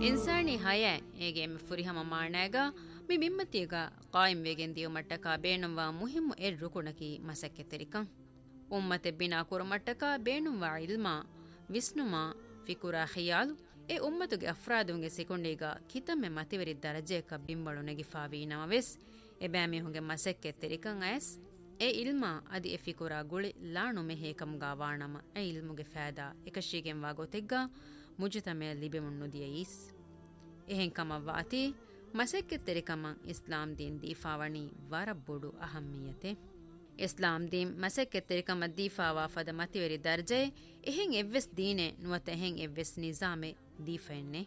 ಇನ್ಸಾನಿ ಹಯ ಏಗೆ ಎಮ್ಮೆ ಫುರಿಹಮ ಮಾಣಾಗ ಮಿ ಮಿಮ್ಮತಿಗ ಕಾಯಿಂ ವೇಗೆನ್ ದಿಯು ಮಟ್ಟಕ ಬೇಣುವಾ ಮುಹಿಮ್ಮು ಎರ್ ರುಕುಣಕಿ ಮಸಕ್ಕೆ ತೆರಿಕಂ ಉಮ್ಮತೆ Bina ಕುರಮಟ್ಟಕ ಬೇಣುವಾ ಇಲ್ಮಾ ವಿಸ್ನುಮಾ ಫಿಕುರಾ ಖಿಯಾಲು A ಉಮ್ಮತುಗೆ ಅಫ್ರಾದುಂಗೆ ಸೆಕೊಂಡೀಗ ಕಿತಮ್ಮೆ ಮತಿವರಿ ದರಜೆಕ ಬಿಂಬಳು ನೆಗಿಫಾವಿ ನಮವೆಸ್ A ಬ್ಯಾಮಿಹುಂಗೆ ಮಸಕ್ಕೆ ತೆರಿಕಂ ಆಯಸ್ A ಇಲ್ಮಾ ಅದಿ ಎ ಫಿಕುರಾ ಗುಳಿ ಲಾಣು ಮೆಹೇಕಂಗಾ ವಾಣಮ ಎ ಇಲ್ಮುಗೆ ಫෑದಾ ಎಕಶೀಗೆಂ ವಾಗೋತೆಗ್ಗ ಮುಜುತಮೆ ಲಿಬೆಮುಣ್ಣು ದಿಯೀಸ್ ಎಹೆಂ ಕಮವ್ವಾತಿ ಮಸಕ್ಕೆ ತೆರಿಕಮಂ ಇಸ್ಲಾಂ ದೀನ್ ದೀಫಾವಣಿ ವರಬ್ಬುಡು ಅಹಮ್ಮಿಯತೆ ಇಸ್ಲಾಂ ದೀನ್ ಮಸಕ್ಕೆ ತೆರಿಕಮ ದೀಫಾವಾ ಫದ ಮತಿವೆರಿ ದರ್ಜೆ ಎಹೆಂ ಎವ್ವೆಸ್ ದೀನೆ ನುವತ ಎಹೆಂ ಎವ್ವೆಸ್ ನಿಜಾಮೆ ದೀಫೆನ್ನೆ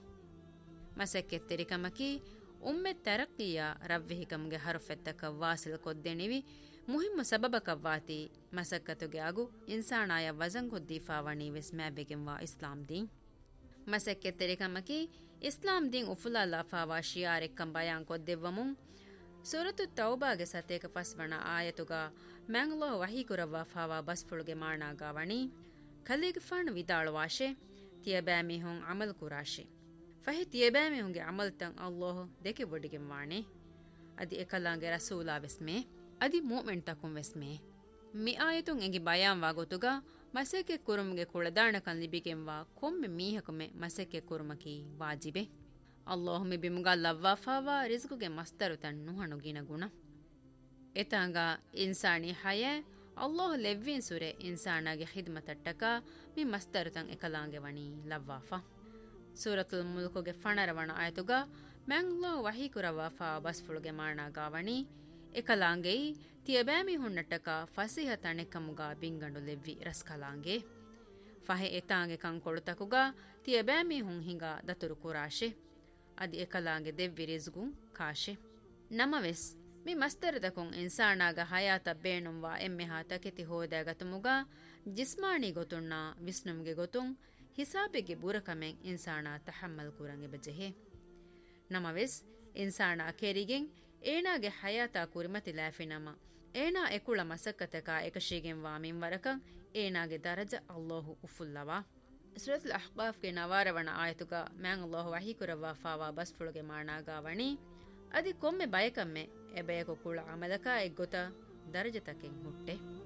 ಮಸಕ್ಕೆ ತೆರಿಕಮಕಿ ಉಮ್ಮೆ ತರಕ್ಕಿಯ ರವ್ವೆಹಿಕಮ್ಗೆ ಹರುಫೆತ್ತಕ ವಾಸಿಲ್ ಕೊದ್ದೆಣಿವಿ ಮುಹಿಮ್ಮು ಸಬಬಕವ್ವಾತಿ ಮಸಕ್ಕತುಗೆ ಅಗು ಇನ್ಸಾಣಾಯ ವಜಂಗೊದ್ದೀಫಾವಣಿ ವೆಸ್ ಮ್ಯಾಬೆಗೆಂವಾ ಇಸ್ಲಾಂ ದೀನ್ ಮಸಕ್ಕೆ ತೆರಿಕಮಕಿ ಇಸ್ಲಾಂ ದೀನ್ ಉಫುಲಾಲಾ ಫಾವಾ ಶಿಯಾರೆಕ್ಕಂ ಬಯಾನ್ ಕೊದ್ದೆವ್ವಮುಂ ಸೂರತು ತೌಬಾಗೆ ಸತೇಕ ಫಸ್ವಣ ಆಯತುಗ ಮ್ಯಾಂಗ್ಲೋ ವಹೀಕುರವ್ವಾ ಫಾವಾ ಬಸ್ಫುಳುಗೆ ಮಾಣಾಗಾವಣಿ ಖಲೀಗ್ ಫಾಣ್ ವಿದಾಳುವಾಶೆ ತಿಯಬ್ಯಾಮಿಹುಂ ಅಮಲ್ ಕುರಾಶೆ ಫಹಿ ತಿಯಬ್ಯಾಮಿಹುಂಗೆ ಅಮಲ್ತಂ ಅಲ್ಲಾಹ್ ದೆಕೆ ಬೊಡಿಗೆಂ ವಾಣೆ ಅದಿ ಎಕಲಾಂಗೆ ರಸೂಲಾ ವೆಸ್ಮೆ ಅದಿ ಮೂಮೆಂಟ್ ತಕುಂ ವೆಸ್ಮೆ ಮಿ ಆಯತುಂ ಎಂಗಿ ಬಯಾನ್ ವಾಗೋತುಗ ಮಸೆಕೆ ಕುರುಮ್ಗೆ ಕುಳದಾಣಕನ್ ಲಿಬಿಗೆಂವಾ ಕೊಮ್ಮೆ ಮೀಹಕುಮೆ ಮಸೆಕೆ ಕುರುಮಕಿ ವಾಜಿಬೆ ಅಲ್ಲಾಹ್ ಮಿ ಬಿಮುಗ ಲವ್ವಾಫಾವಾ ರಿಜ್ಕುಗೆ ಮಸ್ತರು ತನ್ನು ಹಣುಗಿನ ಗುಣ ಎತಾಂಗ ಇನ್ಸಾನಿ ಹಯ ಅಲ್ಲಾಹ್ ಲೆವ್ವಿನ್ ಸುರೆ ಇನ್ಸಾನಾಗೆ ಖಿದ್ಮತಟ್ಟಕ ಮಿ ಮಸ್ತರು ತಂ ಎಕಲಾಂಗೆ ವಣಿ ಲವ್ವಾಫಾ ಸೂರತುಲ್ ಮುಲ್ಕುಗೆ ಫಣರವಣ ಆಯತುಗ ಮ್ಯಾಂಗ್ಲಾಹ್ ವಹೀಕುರವಾಫಾ ಬಸ್ಫುಳುಗೆ ಮಾಣಾಗಾವಣಿ ಎಕಲಾಂಗೆಯಿ ತಿಯಬ್ಯಾಮಿ ಹುಣ್ಣಟ್ಟಕ ಫಸಿಹ ತಣೆಕಮುಗ ಬಿಂಗಂಡು ಲೆವ್ವಿ ರಸ್ಕಲಾಂಗೆ ಫಹೆ ಎತಾಂಗೆ ಕಂಕೊಳುತಕುಗ ತಿಯಬ್ಯಾಮಿ ಹುಂ ಹಿಂಗ ದತುರು ಕುರಾಶೆ ಅದಿ ಎಕಲಾಂಗೆ ದೆವ್ವಿ ರಿಜ್ಗುಂ ಕಾಶೆ ನಮವೆಸ್ ಮಿ ಮಸ್ತರದಕುಂ ಇನ್ಸಾನಾಗ ಹಯಾತ ಬೇಣುಂವಾ ಎಮ್ಮೆಹಾ ತಕೆತಿ ಹೋದಾಗತುಮುಗ ಜಿಸ್ಮಾನಿ ಗೊತುಣ್ಣ ವಿಸ್ನುಮ್ಗೆ ಗೊತುಂ ಹಿಸಾಬೆಗೆ ಬುರಕಮೆಂ ಇನ್ಸಾನಾ ತಹಮ್ಮಲ್ ಕುರಂಗೆ ಬಜೆಹೆ ನಮವೆಸ್ ಇನ್ಸಾನಾ ಕೆರಿಗೆಂ ಏನಾಗೆ ಹಯಾತಾ ಕುರಿಮತಿ ಲಾಫಿನಮ ಏನಾ ಎಕುಳ ಮಸಕ್ಕತಕ ಏಕಶೀಗೆಂ ವಾಮಿಂ ವರಕಂ ಏನಾಗೆ ದರಜ ಅಲ್ಲಾಹು ಉಫುಲ್ಲವಾ ಸೂರತುಲ್ ಅಹ್ಕಾಫ್ಗೆ ನವಾರವಣ ಆಯತುಗ ಮ್ಯಾಂಗ್ ಅಲ್ಲಾಹು ವಹೀಕುರವಾ ಫಾವಾ ಬಸ್ಫುಳುಗೆ ಮಾಣಾಗಾವಣಿ ಅದಿ ಕೊಮ್ಮೆ ಬಯಕಮ್ಮೆ ಎಬೆಯಕು ಕುಳ ಅಮಲಕ ಎಗ್ಗೊತ ದರಜತಕೆಂ ಹುಟ್ಟೆ